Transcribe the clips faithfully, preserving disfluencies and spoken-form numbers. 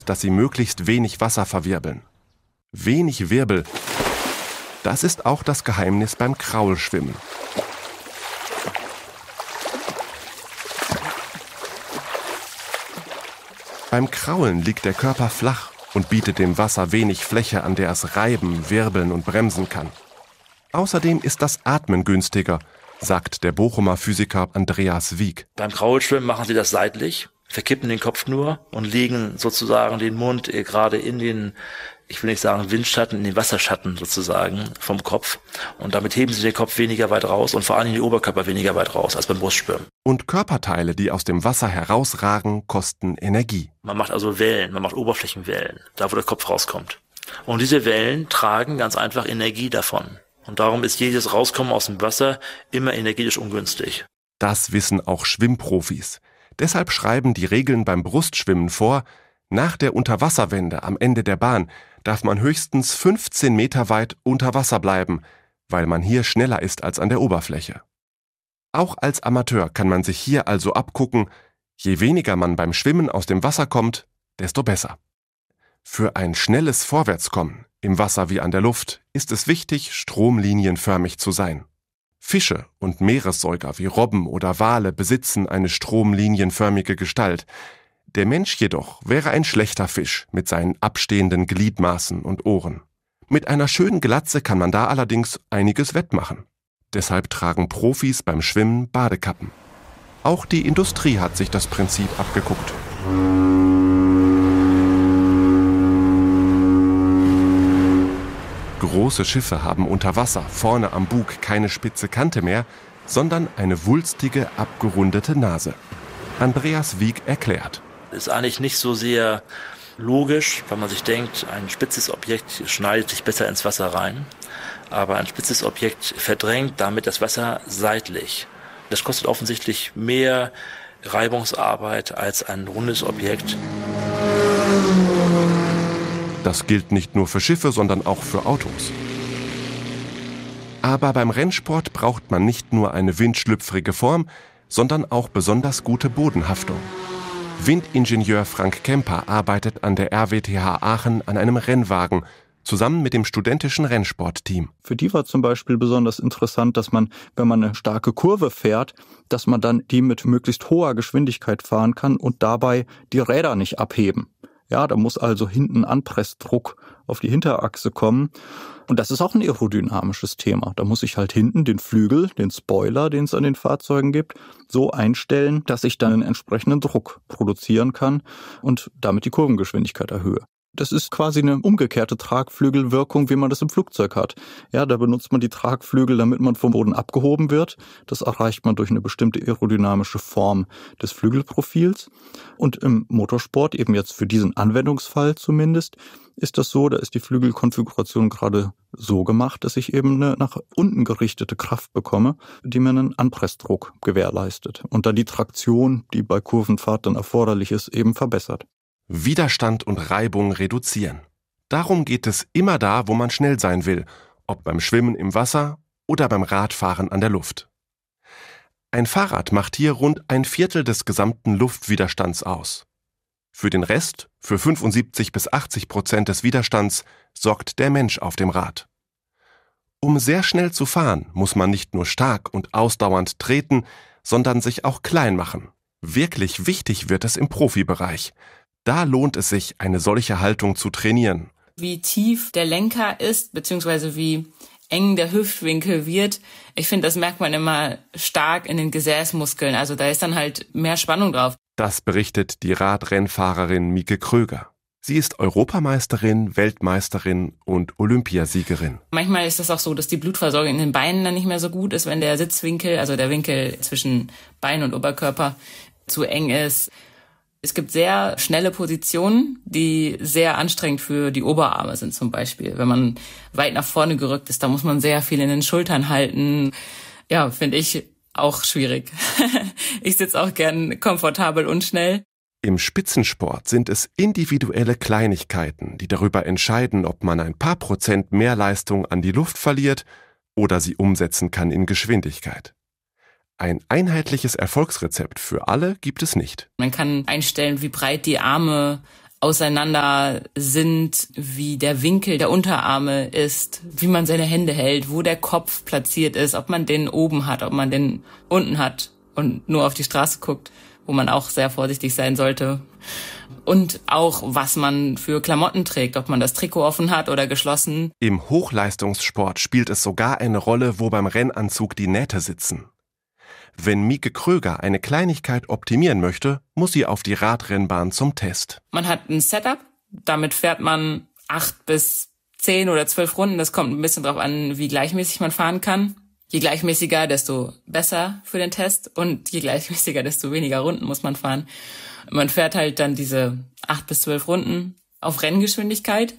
dass sie möglichst wenig Wasser verwirbeln. Wenig Wirbel, das ist auch das Geheimnis beim Kraulschwimmen. Beim Kraulen liegt der Körper flach und bietet dem Wasser wenig Fläche, an der es reiben, wirbeln und bremsen kann. Außerdem ist das Atmen günstiger, sagt der Bochumer Physiker Andreas Wiek. Beim Kraulschwimmen machen sie das seitlich, verkippen den Kopf nur und legen sozusagen den Mund gerade in den, ich will nicht sagen Windschatten, in den Wasserschatten sozusagen vom Kopf. Und damit heben sie den Kopf weniger weit raus und vor allem den Oberkörper weniger weit raus als beim Brustschwimmen. Und Körperteile, die aus dem Wasser herausragen, kosten Energie. Man macht also Wellen, man macht Oberflächenwellen, da wo der Kopf rauskommt. Und diese Wellen tragen ganz einfach Energie davon. Und darum ist jedes Rauskommen aus dem Wasser immer energetisch ungünstig. Das wissen auch Schwimmprofis. Deshalb schreiben die Regeln beim Brustschwimmen vor, nach der Unterwasserwende am Ende der Bahn darf man höchstens fünfzehn Meter weit unter Wasser bleiben, weil man hier schneller ist als an der Oberfläche. Auch als Amateur kann man sich hier also abgucken, je weniger man beim Schwimmen aus dem Wasser kommt, desto besser. Für ein schnelles Vorwärtskommen, im Wasser wie an der Luft, ist es wichtig, stromlinienförmig zu sein. Fische und Meeressäuger wie Robben oder Wale besitzen eine stromlinienförmige Gestalt. Der Mensch jedoch wäre ein schlechter Fisch mit seinen abstehenden Gliedmaßen und Ohren. Mit einer schönen Glatze kann man da allerdings einiges wettmachen. Deshalb tragen Profis beim Schwimmen Badekappen. Auch die Industrie hat sich das Prinzip abgeguckt. Große Schiffe haben unter Wasser vorne am Bug keine spitze Kante mehr, sondern eine wulstige, abgerundete Nase. Andreas Wiek erklärt. Ist eigentlich nicht so sehr logisch, weil man sich denkt, ein spitzes Objekt schneidet sich besser ins Wasser rein. Aber ein spitzes Objekt verdrängt damit das Wasser seitlich. Das kostet offensichtlich mehr Reibungsarbeit als ein rundes Objekt. Das gilt nicht nur für Schiffe, sondern auch für Autos. Aber beim Rennsport braucht man nicht nur eine windschlüpfrige Form, sondern auch besonders gute Bodenhaftung. Windingenieur Frank Kemper arbeitet an der R W T H Aachen an einem Rennwagen, zusammen mit dem studentischen Rennsportteam. Für die war zum Beispiel besonders interessant, dass man, wenn man eine starke Kurve fährt, dass man dann die mit möglichst hoher Geschwindigkeit fahren kann und dabei die Räder nicht abheben. Ja, da muss also hinten Anpressdruck auf die Hinterachse kommen. Und das ist auch ein aerodynamisches Thema. Da muss ich halt hinten den Flügel, den Spoiler, den es an den Fahrzeugen gibt, so einstellen, dass ich dann einen entsprechenden Druck produzieren kann und damit die Kurvengeschwindigkeit erhöhe. Das ist quasi eine umgekehrte Tragflügelwirkung, wie man das im Flugzeug hat. Ja, da benutzt man die Tragflügel, damit man vom Boden abgehoben wird. Das erreicht man durch eine bestimmte aerodynamische Form des Flügelprofils. Und im Motorsport, eben jetzt für diesen Anwendungsfall zumindest, ist das so, da ist die Flügelkonfiguration gerade so gemacht, dass ich eben eine nach unten gerichtete Kraft bekomme, die mir einen Anpressdruck gewährleistet und dann die Traktion, die bei Kurvenfahrt dann erforderlich ist, eben verbessert. Widerstand und Reibung reduzieren. Darum geht es immer da, wo man schnell sein will, ob beim Schwimmen im Wasser oder beim Radfahren an der Luft. Ein Fahrrad macht hier rund ein Viertel des gesamten Luftwiderstands aus. Für den Rest, für fünfundsiebzig bis achtzig Prozent des Widerstands, sorgt der Mensch auf dem Rad. Um sehr schnell zu fahren, muss man nicht nur stark und ausdauernd treten, sondern sich auch klein machen. Wirklich wichtig wird es im Profibereich. Da lohnt es sich, eine solche Haltung zu trainieren. Wie tief der Lenker ist, beziehungsweise wie eng der Hüftwinkel wird, ich finde, das merkt man immer stark in den Gesäßmuskeln. Also da ist dann halt mehr Spannung drauf. Das berichtet die Radrennfahrerin Mieke Kröger. Sie ist Europameisterin, Weltmeisterin und Olympiasiegerin. Manchmal ist es auch so, dass die Blutversorgung in den Beinen dann nicht mehr so gut ist, wenn der Sitzwinkel, also der Winkel zwischen Bein und Oberkörper, zu eng ist. Es gibt sehr schnelle Positionen, die sehr anstrengend für die Oberarme sind zum Beispiel. Wenn man weit nach vorne gerückt ist, da muss man sehr viel in den Schultern halten. Ja, finde ich auch schwierig. Ich sitze auch gern komfortabel und schnell. Im Spitzensport sind es individuelle Kleinigkeiten, die darüber entscheiden, ob man ein paar Prozent mehr Leistung an die Luft verliert oder sie umsetzen kann in Geschwindigkeit. Ein einheitliches Erfolgsrezept für alle gibt es nicht. Man kann einstellen, wie breit die Arme auseinander sind, wie der Winkel der Unterarme ist, wie man seine Hände hält, wo der Kopf platziert ist, ob man den oben hat, ob man den unten hat und nur auf die Straße guckt, wo man auch sehr vorsichtig sein sollte. Und auch, was man für Klamotten trägt, ob man das Trikot offen hat oder geschlossen. Im Hochleistungssport spielt es sogar eine Rolle, wo beim Rennanzug die Nähte sitzen. Wenn Mieke Kröger eine Kleinigkeit optimieren möchte, muss sie auf die Radrennbahn zum Test. Man hat ein Setup, damit fährt man acht bis zehn oder zwölf Runden. Das kommt ein bisschen drauf an, wie gleichmäßig man fahren kann. Je gleichmäßiger, desto besser für den Test. Und je gleichmäßiger, desto weniger Runden muss man fahren. Man fährt halt dann diese acht bis zwölf Runden auf Renngeschwindigkeit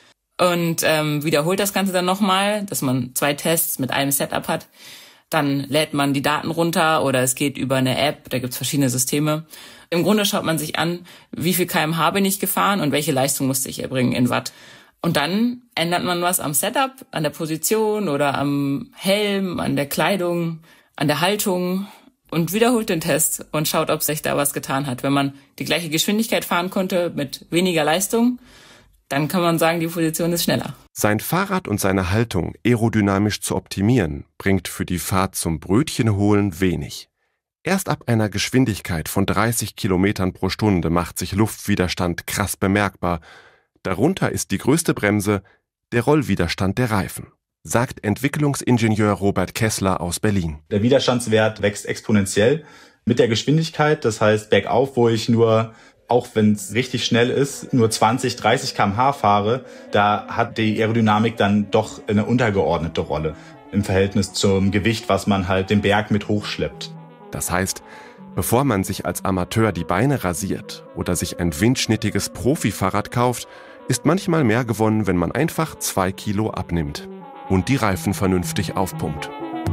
und ähm, wiederholt das Ganze dann nochmal, dass man zwei Tests mit einem Setup hat. Dann lädt man die Daten runter oder es geht über eine App, da gibt's verschiedene Systeme. Im Grunde schaut man sich an, wie viel Kilometer pro Stunde bin ich gefahren und welche Leistung musste ich erbringen in Watt. Und dann ändert man was am Setup, an der Position oder am Helm, an der Kleidung, an der Haltung und wiederholt den Test und schaut, ob sich da was getan hat. Wenn man die gleiche Geschwindigkeit fahren konnte mit weniger Leistung, dann kann man sagen, die Position ist schneller. Sein Fahrrad und seine Haltung aerodynamisch zu optimieren, bringt für die Fahrt zum Brötchenholen wenig. Erst ab einer Geschwindigkeit von dreißig Kilometern pro Stunde macht sich Luftwiderstand krass bemerkbar. Darunter ist die größte Bremse der Rollwiderstand der Reifen, sagt Entwicklungsingenieur Robert Kessler aus Berlin. Der Widerstandswert wächst exponentiell mit der Geschwindigkeit. Das heißt, bergauf, wo ich nur, auch wenn es richtig schnell ist, nur zwanzig, dreißig Kilometer pro Stunde fahre, da hat die Aerodynamik dann doch eine untergeordnete Rolle im Verhältnis zum Gewicht, was man halt den Berg mit hochschleppt. Das heißt, bevor man sich als Amateur die Beine rasiert oder sich ein windschnittiges Profifahrrad kauft, ist manchmal mehr gewonnen, wenn man einfach zwei Kilo abnimmt und die Reifen vernünftig aufpumpt.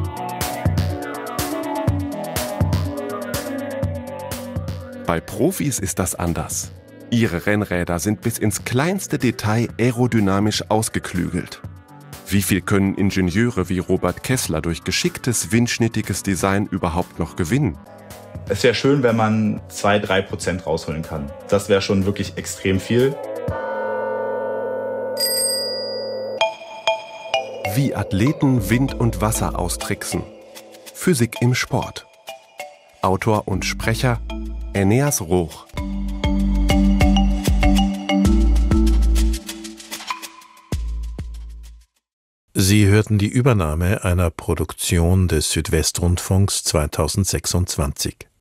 Bei Profis ist das anders. Ihre Rennräder sind bis ins kleinste Detail aerodynamisch ausgeklügelt. Wie viel können Ingenieure wie Robert Kessler durch geschicktes, windschnittiges Design überhaupt noch gewinnen? Es wäre schön, wenn man zwei bis drei Prozent rausholen kann. Das wäre schon wirklich extrem viel. Wie Athleten Wind und Wasser austricksen. Physik im Sport. Autor und Sprecher Eneas Roch. Sie hörten die Übernahme einer Produktion des Südwestrundfunks zweitausendsechsundzwanzig.